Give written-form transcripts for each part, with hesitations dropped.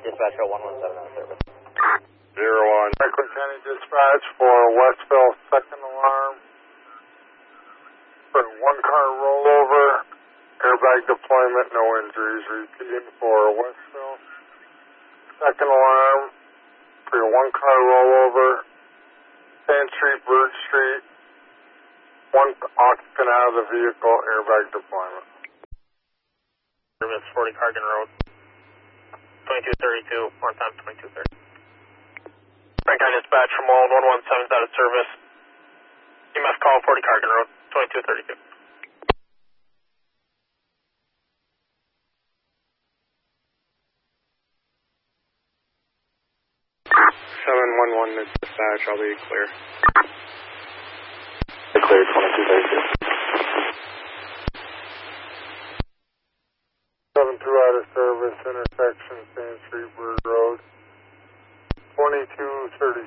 Dispatch 117 out of service. 01. Franklin County Dispatch for Westville, second alarm. For one car rollover, airbag deployment, no injuries. Repeating for Westville, second alarm. For your one car rollover, Sand Street, Bird Street, one occupant out of the vehicle, airbag deployment. Service 40 Cargan Road. 2232, on time 2230. Frank County Dispatch from Wall 117 is out of service. EMS call 40 Cargan Road, 2232. 711 to dispatch, I'll be clear. Clear 2232. 72 out of service, intersection, Sand Street, Bird Road, 2233.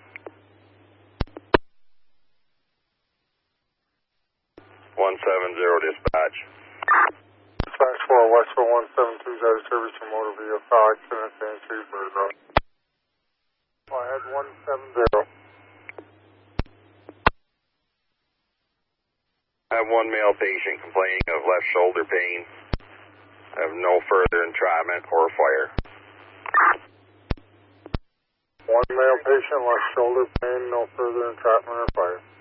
170 dispatch. Dispatch for Westville 172 is out of service for motor vehicle accident, Sand Street, Bird Road. I had 170. I have one male patient complaining of left shoulder pain. I have no further entrapment or fire. One male patient, left shoulder pain, no further entrapment or fire.